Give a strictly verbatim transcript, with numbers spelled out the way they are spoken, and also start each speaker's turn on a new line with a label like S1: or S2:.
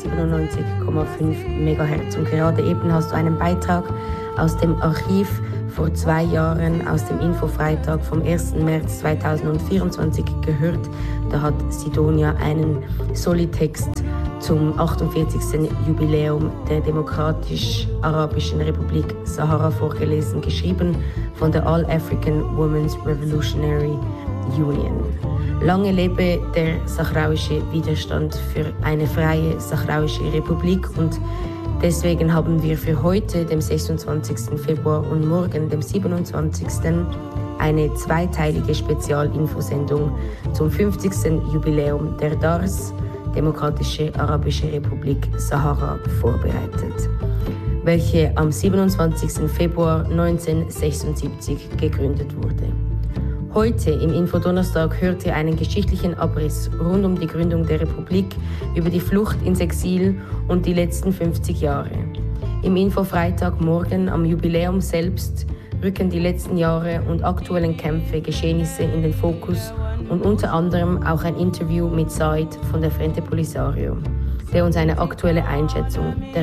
S1: siebenundneunzig Komma fünf Megahertz. Und gerade eben hast du einen Beitrag aus dem Archiv vor zwei Jahren, aus dem Infofreitag vom ersten März zweitausendvierundzwanzig gehört. Da hat Sidonia einen Solitext zum achtundvierzigsten Jubiläum der Demokratisch-Arabischen Republik Sahara vorgelesen, geschrieben von der All-African Women's Revolutionary Union. Lange lebe der sahrauische Widerstand für eine freie sahrauische Republik, und deswegen haben wir für heute, dem sechsundzwanzigsten Februar, und morgen, dem siebenundzwanzigsten eine zweiteilige Spezialinfosendung zum fünfzigsten Jubiläum der D A R S, Demokratische Arabische Republik Sahara, vorbereitet, welche am siebenundzwanzigsten Februar neunzehnhundertsechsundsiebzig gegründet wurde. Heute im Infodonnerstag hört ihr einen geschichtlichen Abriss rund um die Gründung der Republik, über die Flucht ins Exil und die letzten fünfzig Jahre. Im Infofreitag morgen am Jubiläum selbst rücken die letzten Jahre und aktuellen Kämpfe, Geschehnisse in den Fokus und unter anderem auch ein Interview mit Said von der Frente Polisario, der uns eine aktuelle Einschätzung der